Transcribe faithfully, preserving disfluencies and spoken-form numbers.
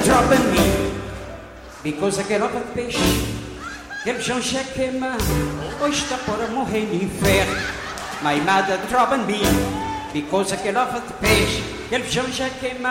tropa em mim, because aquela lava de peixe, aquele chão já queima, hoje está por morrer no inferno. My mother tropa em mim, because aquela lava de peixe, aquele chão já queima,